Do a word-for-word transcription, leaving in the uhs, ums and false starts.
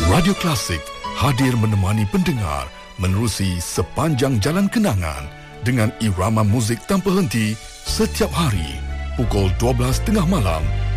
Radio Klasik hadir menemani pendengar menerusi sepanjang jalan kenangan dengan irama muzik tanpa henti setiap hari pukul dua belas tengah malam